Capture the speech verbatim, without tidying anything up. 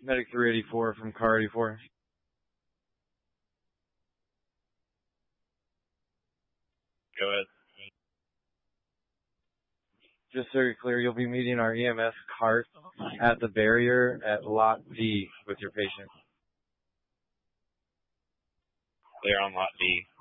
Medic three eighty-four from Car eighty-four. Go ahead. Just so you're clear, you'll be meeting our E M S cart at the barrier at Lot D with your patient. Clear on Lot D.